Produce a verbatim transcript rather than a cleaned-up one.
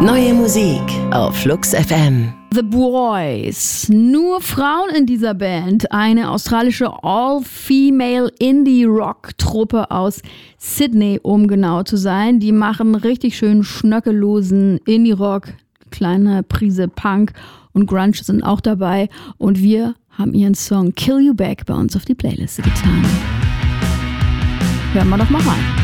Neue Musik auf Flux F M. The Boys. Nur Frauen in dieser Band. Eine australische All-Female Indie-Rock-Truppe aus Sydney, um genau zu sein. Die machen richtig schön schnöckellosen Indie-Rock. Kleine Prise Punk und Grunge sind auch dabei. Und wir haben ihren Song Kill You Back bei uns auf die Playliste getan. Hören wir doch mal rein.